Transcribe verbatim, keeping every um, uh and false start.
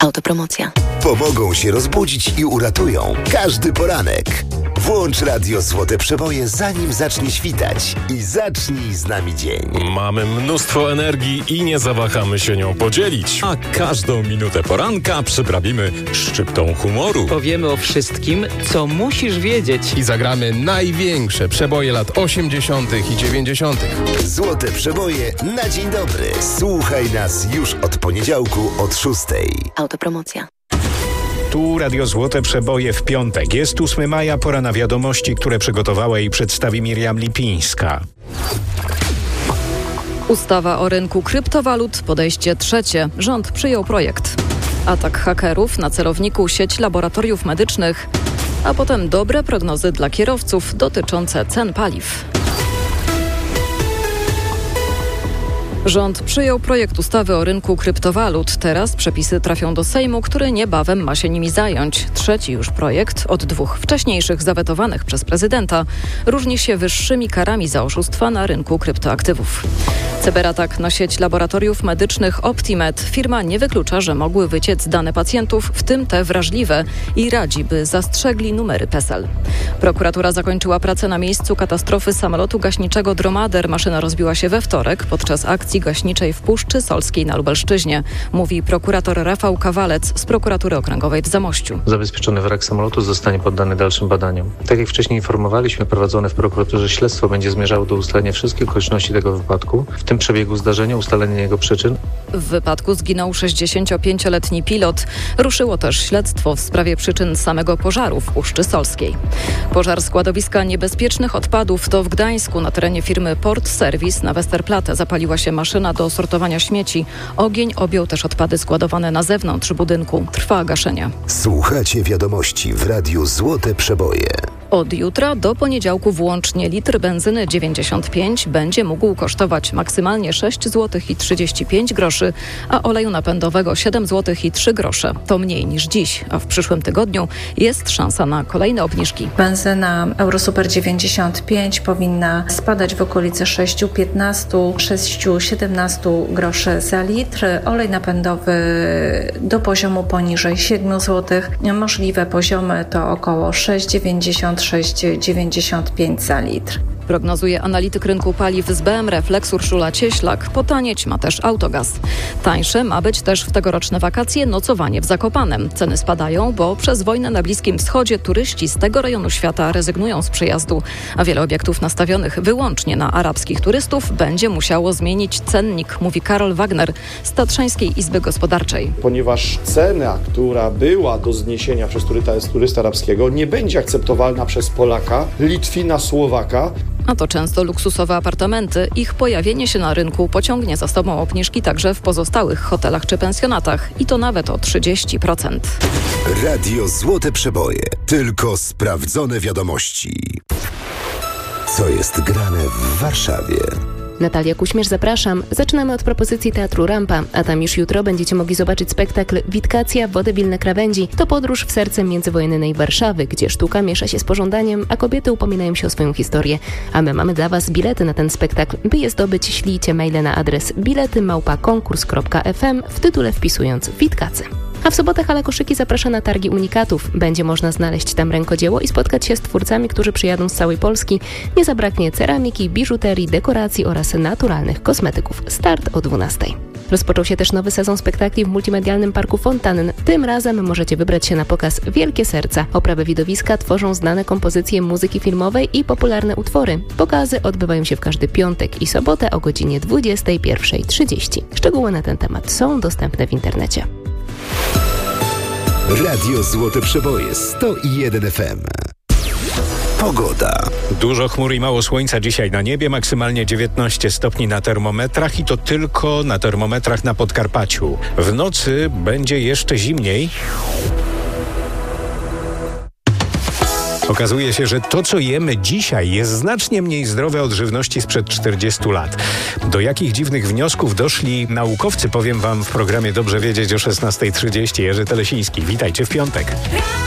Autopromocja. Pomogą się rozbudzić i uratują każdy poranek. Włącz radio Złote Przeboje, zanim zacznie świtać i zacznij z nami dzień. Mamy mnóstwo energii i nie zawahamy się nią podzielić. A każdą minutę poranka przyprawimy szczyptą humoru. Powiemy o wszystkim, co musisz wiedzieć. I zagramy największe przeboje lat osiemdziesiątych i dziewięćdziesiątych. Złote Przeboje na dzień dobry. Słuchaj nas już od poniedziałku od szóstej. Autopromocja. Tu Radio Złote Przeboje w piątek. Jest ósmego maja, pora na wiadomości, które przygotowała i przedstawi Miriam Lipińska. Ustawa o rynku kryptowalut, podejście trzecie. Rząd przyjął projekt. Atak hakerów na celowniku sieć laboratoriów medycznych, a potem dobre prognozy dla kierowców dotyczące cen paliw. Rząd przyjął projekt ustawy o rynku kryptowalut. Teraz przepisy trafią do Sejmu, który niebawem ma się nimi zająć. Trzeci już projekt od dwóch wcześniejszych zawetowanych przez prezydenta różni się wyższymi karami za oszustwa na rynku kryptoaktywów. Cyberatak na sieć laboratoriów medycznych Optimed. Firma nie wyklucza, że mogły wyciec dane pacjentów, w tym te wrażliwe, i radzi, by zastrzegli numery PESEL. Prokuratura zakończyła pracę na miejscu katastrofy samolotu gaśniczego Dromader. Maszyna rozbiła się we wtorek podczas akcji gaśniczej w Puszczy Solskiej na Lubelszczyźnie, mówi prokurator Rafał Kawalec z prokuratury okręgowej w Zamościu. Zabezpieczony wrak samolotu zostanie poddany dalszym badaniom. Tak jak wcześniej informowaliśmy, prowadzone w prokuraturze śledztwo będzie zmierzało do ustalenia wszystkich okoliczności tego wypadku, w tym przebiegu zdarzenia, ustalenia jego przyczyn. W wypadku zginął sześćdziesięciopięcioletni pilot. Ruszyło też śledztwo w sprawie przyczyn samego pożaru w Puszczy Solskiej. Pożar składowiska niebezpiecznych odpadów to w Gdańsku. Na terenie firmy Port Service na Westerplatte zapaliła się maszyna do sortowania śmieci. Ogień objął też odpady składowane na zewnątrz budynku. Trwa gaszenie. Słuchacie wiadomości w Radiu Złote Przeboje. Od jutra do poniedziałku włącznie litr benzyny dziewięćdziesiąt pięć będzie mógł kosztować maksymalnie sześć złotych i trzydzieści pięć groszy, a oleju napędowego siedem złotych i trzy grosze. To mniej niż dziś, a w przyszłym tygodniu jest szansa na kolejne obniżki. Benzyna Eurosuper dziewięćdziesiąt pięć powinna spadać w okolicy sześć piętnaście sześć siedemnaście groszy za litr. Olej napędowy do poziomu poniżej siedem złotych. Możliwe poziomy to około sześć dziewięćdziesiąt sześć dziewięćdziesiąt pięć za litr. Prognozuje analityk rynku paliw z B M Reflex Urszula Cieślak. Potanieć ma też autogaz. Tańsze ma być też w tegoroczne wakacje nocowanie w Zakopanem. Ceny spadają, bo przez wojnę na Bliskim Wschodzie turyści z tego rejonu świata rezygnują z przyjazdu, a wiele obiektów nastawionych wyłącznie na arabskich turystów będzie musiało zmienić cennik, mówi Karol Wagner z Tatrzańskiej Izby Gospodarczej. Ponieważ cena, która była do zniesienia przez turysta, turysta arabskiego, nie będzie akceptowalna przez Polaka, Litwina, Słowaka. A to często luksusowe apartamenty. Ich pojawienie się na rynku pociągnie za sobą obniżki także w pozostałych hotelach czy pensjonatach. I to nawet o trzydzieści procent. Radio Złote Przeboje. Tylko sprawdzone wiadomości. Co jest grane w Warszawie? Natalia Kuśmierz, zapraszam. Zaczynamy od propozycji Teatru Rampa, a tam już jutro będziecie mogli zobaczyć spektakl Witkacja, Wodewilne krawędzi. To podróż w serce międzywojennej Warszawy, gdzie sztuka miesza się z pożądaniem, a kobiety upominają się o swoją historię. A my mamy dla Was bilety na ten spektakl. By je zdobyć, ślijcie maile na adres bilety małpa konkurs kropka f m, w tytule wpisując Witkacy. A w sobotę Hala Koszyki zaprasza na targi unikatów. Będzie można znaleźć tam rękodzieło i spotkać się z twórcami, którzy przyjadą z całej Polski. Nie zabraknie ceramiki, biżuterii, dekoracji oraz naturalnych kosmetyków. Start o dwunastej. Rozpoczął się też nowy sezon spektakli w multimedialnym parku Fontanen. Tym razem możecie wybrać się na pokaz Wielkie Serca. Oprawę widowiska tworzą znane kompozycje muzyki filmowej i popularne utwory. Pokazy odbywają się w każdy piątek i sobotę o godzinie dwudziestej pierwszej trzydzieści. Szczegóły na ten temat są dostępne w internecie. Radio Złote Przeboje sto jeden F M. Pogoda. Dużo chmur i mało słońca dzisiaj na niebie, maksymalnie dziewiętnaście stopni na termometrach i to tylko na termometrach na Podkarpaciu. W nocy będzie jeszcze zimniej. Okazuje się, że to, co jemy dzisiaj, jest znacznie mniej zdrowe od żywności sprzed czterdziestu lat. Do jakich dziwnych wniosków doszli naukowcy, powiem Wam w programie Dobrze Wiedzieć o szesnastej trzydzieści. Jerzy Telesiński, witajcie w piątek.